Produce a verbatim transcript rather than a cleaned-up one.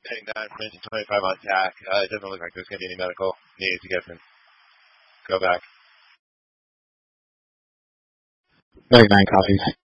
Paying nine for engine twenty-five on T A C. Uh, it doesn't look like there's going to be any medical needs. You guys can go back. ninety-nine copies.